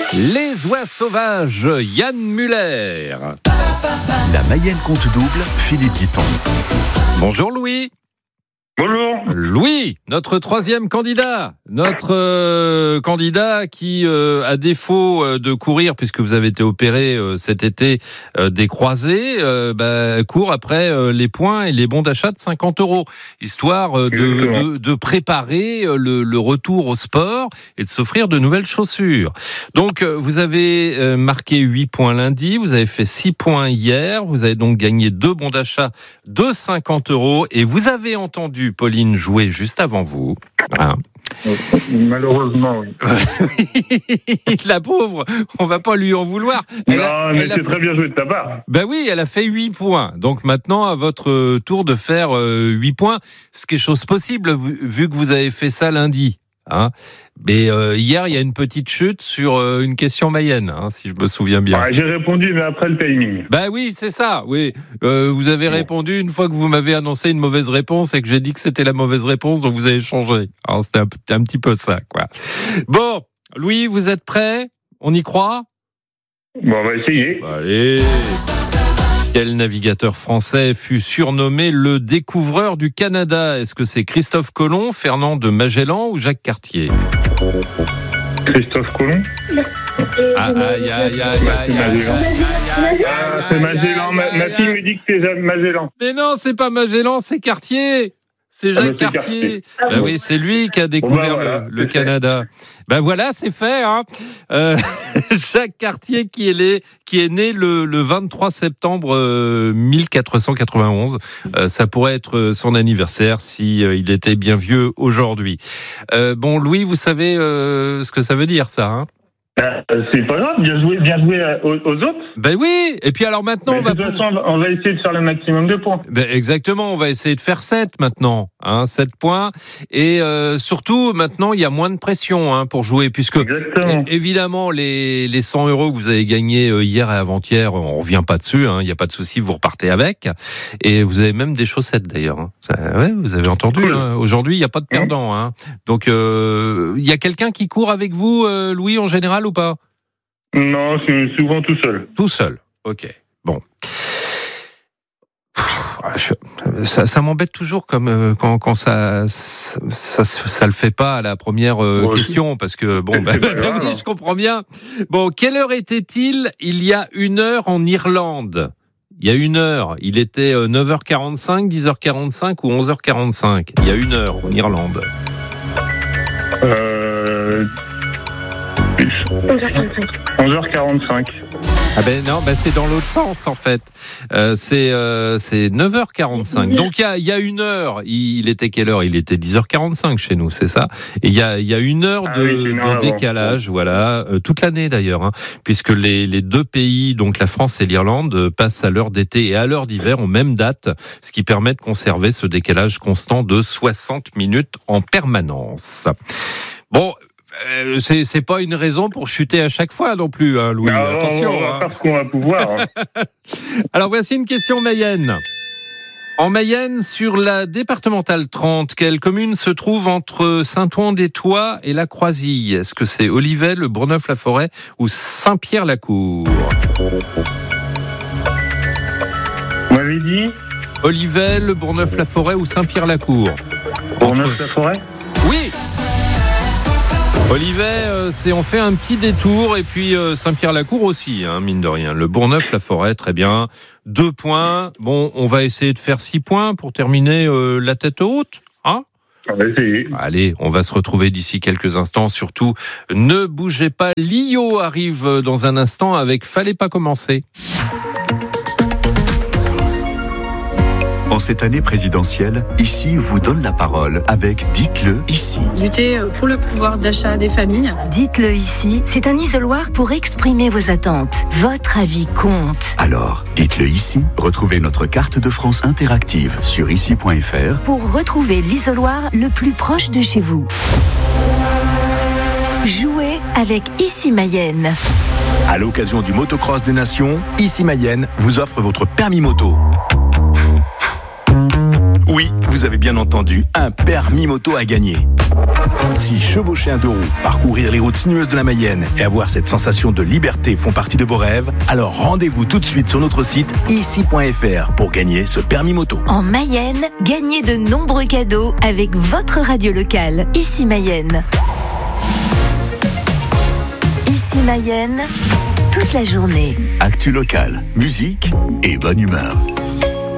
Les oies sauvages, Yann Muller. La Mayenne compte double, Philippe Guiton. Bonjour Louis. Bonjour. Louis, notre troisième candidat. Notre candidat qui, à défaut de courir, puisque vous avez été opéré cet été des croisés, court après les points et les bons d'achat de 50 €, histoire de préparer le retour au sport et de s'offrir de nouvelles chaussures. Donc, vous avez marqué 8 points lundi, vous avez fait 6 points hier, vous avez donc gagné 2 bons d'achat de 50 € et vous avez entendu Pauline jouer juste avant vous. Hein. Malheureusement, oui. La pauvre, on va pas lui en vouloir. Mais c'est très bien joué de ta part. Ben oui, elle a fait 8 points. Donc maintenant, à votre tour de faire 8 points, ce qui est chose possible, vu que vous avez fait ça lundi. Hein. Mais hier, il y a une petite chute sur une question Mayenne, si je me souviens bien. Ouais, j'ai répondu, mais après le timing. Ben oui, c'est ça. Oui, vous avez répondu une fois que vous m'avez annoncé une mauvaise réponse et que j'ai dit que c'était la mauvaise réponse, donc vous avez changé. Alors c'était un petit peu ça, quoi. Bon, Louis, vous êtes prêt ? On y croit ? Bon, on va essayer. Allez. Quel navigateur français fut surnommé le découvreur du Canada ? Est-ce que c'est Christophe Colomb, Fernand de Magellan ou Jacques Cartier ? Christophe Colomb. C'est Magellan. Ma fille me dit que c'est Magellan. Mais non, c'est pas Magellan, c'est Cartier. C'est Jacques Cartier. Ben oui, c'est lui qui a découvert le Canada. Ben voilà, c'est fait. Jacques Cartier qui est né le 23 septembre 1491. Ça pourrait être son anniversaire si il était bien vieux aujourd'hui. Bon, Louis, vous savez ce que ça veut dire, ça, c'est pas grave, bien joué aux autres. Ben oui, et puis alors maintenant on va essayer de faire le maximum de points. Ben exactement, on va essayer de faire 7 maintenant, 7 points. Et surtout, maintenant, il y a moins de pression pour jouer, puisque évidemment, les 100 € que vous avez gagnés hier et avant-hier, on revient pas dessus, il n'y a pas de souci, vous repartez avec. Et vous avez même des chaussettes d'ailleurs. Ouais, vous avez entendu, aujourd'hui, il n'y a pas de perdant. Donc, il y a quelqu'un qui court avec vous, Louis, en général, ou pas ? Non, je suis souvent tout seul. Tout seul, ok. Bon. Ça m'embête toujours comme quand ça le fait pas à la première question, parce que oui, je comprends bien. Bon, quelle heure était-il il y a 1 heure en Irlande ? Il y a 1 heure, il était 9h45, 10h45 ou 11h45. Il y a 1 heure en Irlande. 11h45. Ah ben non, c'est dans l'autre sens en fait. C'est 9h45. Donc il y a 1 heure, il était quelle heure ? Il était 10h45 chez nous, c'est ça ? Et il y a 1 heure de décalage, voilà, toute l'année d'ailleurs, puisque les deux pays, donc la France et l'Irlande, passent à l'heure d'été et à l'heure d'hiver aux mêmes dates, ce qui permet de conserver ce décalage constant de 60 minutes en permanence. Bon. C'est pas une raison pour chuter à chaque fois non plus, Louis. Attention. On va faire ce qu'on va pouvoir. Alors voici une question Mayenne. En Mayenne, sur la départementale 30, quelle commune se trouve entre Saint-Ouen-des-Tois et La Croisille ? Est-ce que c'est Olivet, le Bourgneuf-la-Forêt ou Saint-Pierre-la-Cour ? Vous m'avez dit Olivet, le Bourgneuf-la-Forêt ou Saint-Pierre-la-Cour ? Bourgneuf-la-Forêt ? Oui. Olivet, on fait un petit détour, et puis Saint-Pierre-la-Cour aussi, mine de rien. Le Bourgneuf-la-Forêt, très bien. 2 points. Bon, on va essayer de faire 6 points pour terminer la tête haute. On va essayer. Allez, on va se retrouver d'ici quelques instants. Surtout, ne bougez pas. Lio arrive dans un instant avec Fallait pas commencer. En cette année présidentielle, Ici vous donne la parole avec Dites-le ici. Lutter pour le pouvoir d'achat des familles. Dites-le ici, c'est un isoloir pour exprimer vos attentes. Votre avis compte. Alors, dites-le ici. Retrouvez notre carte de France interactive sur ici.fr pour retrouver l'isoloir le plus proche de chez vous. Jouez avec Ici Mayenne. À l'occasion du Motocross des Nations, Ici Mayenne vous offre votre permis moto. Oui, Vous avez bien entendu, un permis moto à gagner. Si chevaucher un deux roues, parcourir les routes sinueuses de la Mayenne et avoir cette sensation de liberté font partie de vos rêves, alors rendez-vous tout de suite sur notre site ici.fr pour gagner ce permis moto. En Mayenne, gagnez de nombreux cadeaux avec votre radio locale. Ici Mayenne. Ici Mayenne, toute la journée. Actu locale, musique et bonne humeur.